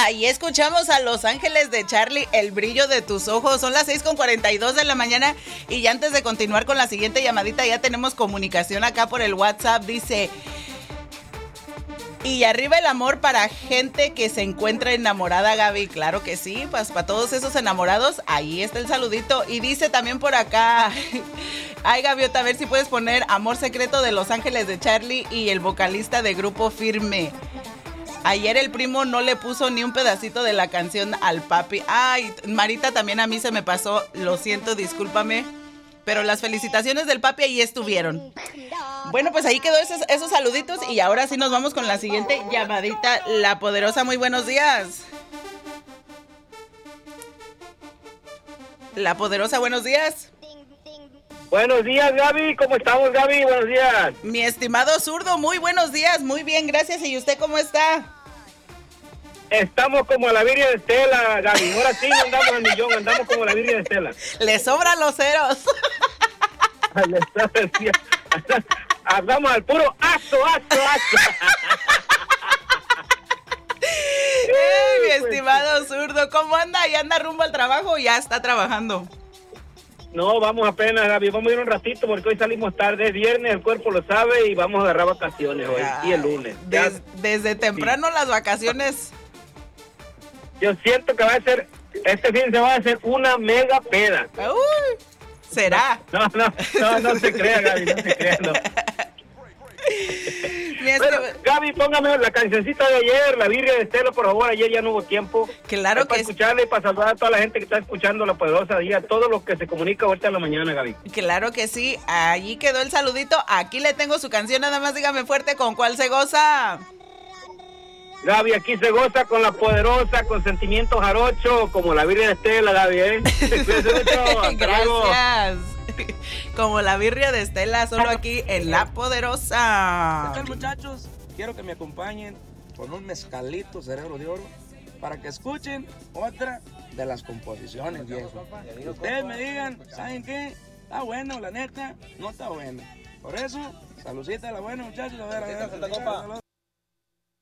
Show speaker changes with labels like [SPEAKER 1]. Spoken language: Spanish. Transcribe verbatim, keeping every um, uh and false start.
[SPEAKER 1] Ahí escuchamos a Los Ángeles de Charlie, El brillo de tus ojos. Son las seis con cuarenta y dos de la mañana. Y ya antes de continuar con la siguiente llamadita, ya tenemos comunicación acá por el WhatsApp. Dice... Y arriba el amor para gente que se encuentra enamorada, Gaby. Claro que sí, pues para todos esos enamorados, ahí está el saludito. Y dice también por acá, ay Gaviota, a ver si puedes poner Amor Secreto de Los Ángeles de Charlie y el vocalista de Grupo Firme. Ayer el primo no le puso ni un pedacito de la canción al papi. Ay, Marita, también a mí se me pasó, lo siento, discúlpame. Pero las felicitaciones del papi ahí estuvieron. Bueno, pues ahí quedó esos, esos saluditos y ahora sí nos vamos con la siguiente llamadita. La Poderosa, muy buenos días. La Poderosa, buenos días.
[SPEAKER 2] Buenos días, Gaby. ¿Cómo estamos, Gaby? Buenos días.
[SPEAKER 1] Mi estimado zurdo, muy buenos días. Muy bien, gracias. ¿Y usted cómo está?
[SPEAKER 2] Estamos como la Virgen de Estela, Gaby. Ahora sí no andamos al millón, andamos como la Virgen de Estela.
[SPEAKER 1] Le sobran los ceros.
[SPEAKER 2] Andamos al puro aso, aso, aso.
[SPEAKER 1] Hey, mi estimado zurdo, ¿cómo anda? ¿Ya anda rumbo al trabajo o ya está trabajando?
[SPEAKER 2] No, vamos apenas, Gaby. Vamos a ir un ratito porque hoy salimos tarde. Es viernes, el cuerpo lo sabe y vamos a agarrar vacaciones hoy. Ay, y el lunes.
[SPEAKER 1] Des, desde temprano sí. Las vacaciones.
[SPEAKER 2] Yo siento que va a ser, este fin se va a hacer una mega peda.
[SPEAKER 1] Uy, ¿será?
[SPEAKER 2] No, no, no, no se crea, Gaby, no se crea, no. Bueno, Gaby, póngame la cancioncita de ayer, la Virgen de Estela, por favor. Ayer ya no hubo tiempo.
[SPEAKER 1] Claro que
[SPEAKER 2] para escucharle y para saludar a toda la gente que está escuchando La Poderosa y a todos los que se comunica ahorita en la mañana, Gaby.
[SPEAKER 1] Claro que sí, allí quedó el saludito. Aquí le tengo su canción, nada más dígame fuerte con cuál se goza.
[SPEAKER 2] Gaby, aquí se goza con La Poderosa, con sentimiento jarocho, como la Virgen de Estela, Gaby, ¿eh?
[SPEAKER 1] Gracias. Como la birria de Estela, solo aquí en La Poderosa.
[SPEAKER 3] ¿Qué tal, muchachos? Quiero que me acompañen con un mezcalito Cerebro de Oro para que escuchen otra de las composiciones, viejo. Ustedes me digan, ¿saben qué? ¿Está bueno, la neta? No está bueno. Por eso, saludcita a la buena, muchachos. A ver, a ver, a ver.